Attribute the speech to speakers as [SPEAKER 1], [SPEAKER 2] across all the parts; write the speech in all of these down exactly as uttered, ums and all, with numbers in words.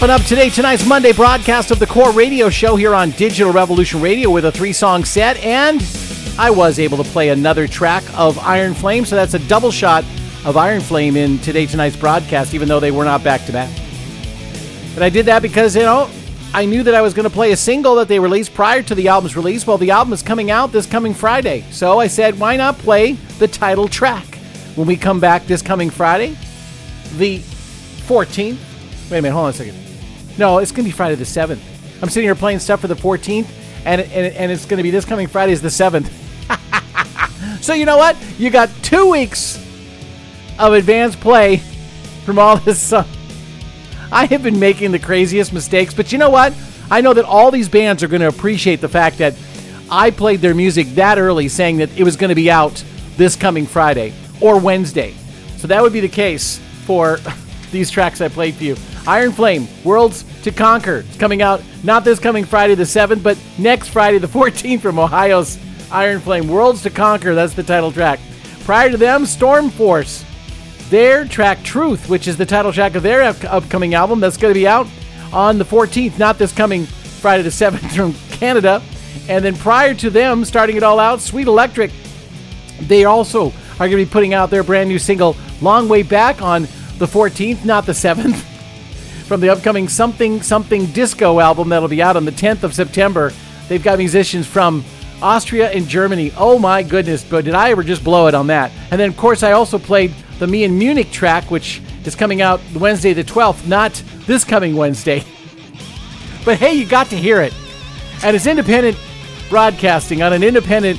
[SPEAKER 1] Up today, tonight's Monday broadcast of the Core Radio Show here on Digital Revolution Radio with a three-song set, and I was able to play another track of Iron Flame, so that's a double shot of Iron Flame in today, tonight's broadcast, even though they were not back-to-back. But I did that because, you know, I knew that I was going to play a single that they released prior to the album's release. Well, the album is coming out this coming Friday, so I said, why not play the title track when we come back this coming Friday, the fourteenth. Wait a minute, hold on a second. No, it's going to be Friday the seventh. I'm sitting here playing stuff for the fourteenth, and and, and it's going to be this coming Friday is the seventh. So you know what? You got two weeks of advanced play from all this. Uh, I have been making the craziest mistakes, but you know what? I know that all these bands are going to appreciate the fact that I played their music that early, saying that it was going to be out this coming Friday or Wednesday. So that would be the case for these tracks I played for you. Iron Flame, Worlds to Conquer. It's coming out not this coming Friday the seventh, but next Friday the fourteenth from Ohio's Iron Flame. Worlds to Conquer, that's the title track. Prior to them, Storm Force. Their track Truth, which is the title track of their up- upcoming album that's going to be out on the fourteenth, not this coming Friday the seventh from Canada. And then prior to them, starting it all out, Sweet Electric. They also are going to be putting out their brand new single, Long Way Back, on the fourteenth, not the seventh. From the upcoming Something Something Disco album that'll be out on the tenth of September. They've got musicians from Austria and Germany. Oh my goodness, but did I ever just blow it on that. And then, of course, I also played the Me in Munich track, which is coming out Wednesday the twelfth, not this coming Wednesday. But hey, you got to hear it. And it's independent broadcasting on an independent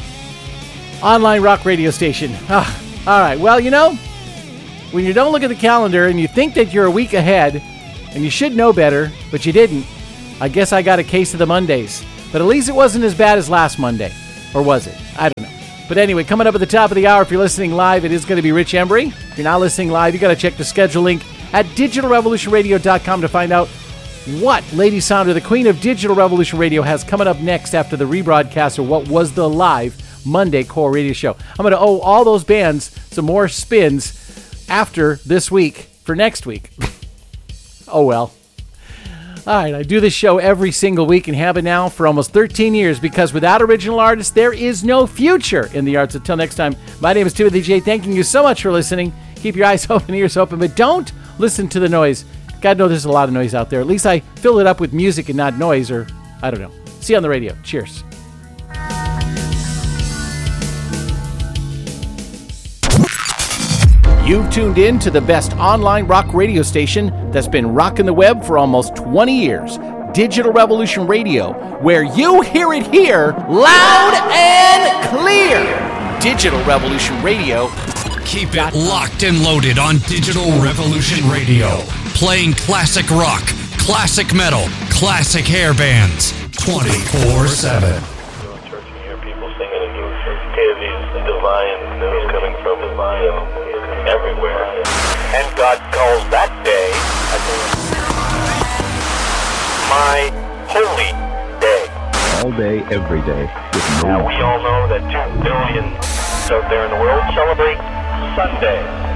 [SPEAKER 1] online rock radio station. Ah, all right, well, you know, when you don't look at the calendar and you think that you're a week ahead, and you should know better, but you didn't, I guess I got a case of the Mondays. But at least it wasn't as bad as last Monday. Or was it? I don't know. But anyway, coming up at the top of the hour, if you're listening live, it is going to be Rich Embry. If you're not listening live, you got to check the schedule link at digital revolution radio dot com to find out what Lady Sounder, the queen of Digital Revolution Radio, has coming up next after the rebroadcast of what was the live Monday Core Radio Show. I'm going to owe all those bands some more spins after this week for next week. Oh, well. All right, I do this show every single week and have it now for almost thirteen years because without original artists, there is no future in the arts. Until next time, my name is Timothy J. Thanking you so much for listening. Keep your eyes open, ears open, but don't listen to the noise. God knows there's a lot of noise out there. At least I fill it up with music and not noise, or I don't know. See you on the radio. Cheers. You've tuned in to the best online rock radio station that's been rocking the web for almost twenty years. Digital Revolution Radio, where you hear it here loud and clear. Digital Revolution Radio.
[SPEAKER 2] Keep it locked and loaded on Digital Revolution Radio. Playing classic rock, classic metal, classic hair bands, twenty-four seven.
[SPEAKER 3] Church and hear people singing and you hear these divine notes coming from divine everywhere. And God calls that day my holy day.
[SPEAKER 4] All day, every day.
[SPEAKER 3] Now we all know that two billion out there in the world celebrate Sunday.